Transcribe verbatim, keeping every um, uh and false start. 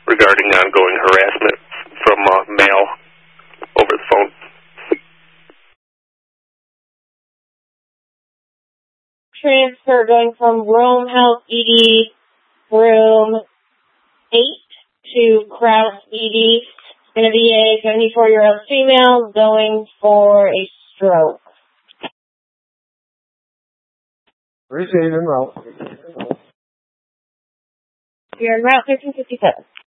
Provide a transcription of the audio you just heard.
regarding ongoing harassment from uh, male over the phone. Transfer going from Rome House E D, room eight to Kraus E D. Going to be a seventy-four-year-old female going for a stroke. Receiving route. You're in route thirteen fifty-seven.